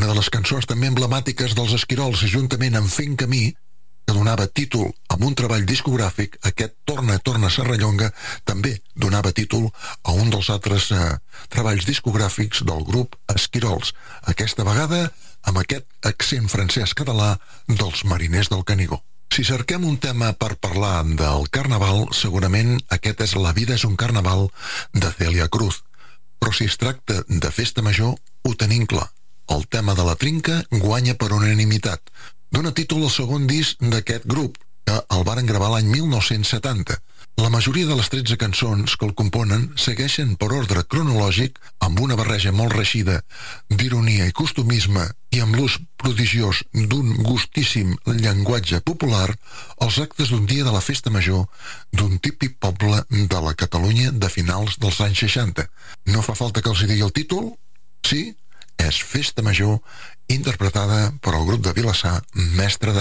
una de les cançons també emblemàtiques dels Esquirols, juntament amb Fent Camí, que donava títol a un treball discogràfic. Aquest Torna Serrallonga també donava títol a un dels altres treballs discogràfics del grup Esquirols, aquesta vegada amb aquest accent francès-català dels Mariners del Canigó. Si cerquem un tema per parlar del Carnaval, segurament aquest és La vida és un carnaval, de Celia Cruz. Però si es tracta de festa major, ho tenim clar. El tema de la trinca guanya per unanimitat. Dona títol al segon disc d'aquest grup, que el varen gravar l'any 1970. La majoria de les 13 cançons que el componen segueixen per ordre cronològic, amb una barreja molt reeixida d'ironia i costumisme i amb l'ús prodigiós d'un gustíssim llenguatge popular, els actes d'un dia de la festa major d'un típic poble de la Catalunya de finals dels anys 60. No fa falta que els digui el títol? Sí, és Festa Major, interpretada per el grup de Vilassar, Mestre d'Armes.